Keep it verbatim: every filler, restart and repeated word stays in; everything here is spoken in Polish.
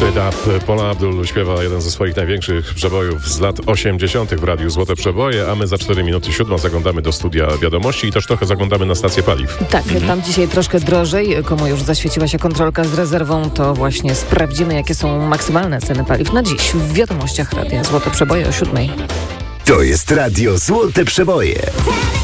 Straight Up. Paula Abdul śpiewa jeden ze swoich największych przebojów z lat osiemdziesiątych w radiu Złote Przeboje, a my za cztery minuty siódma zaglądamy do studia wiadomości i też trochę zaglądamy na stację paliw. Tak, mhm. Tam dzisiaj troszkę drożej. Komu już zaświeciła się kontrolka z rezerwą, to właśnie sprawdzimy, jakie są maksymalne ceny paliw na dziś w wiadomościach radia Złote Przeboje o siódmej. To jest radio Złote Przeboje.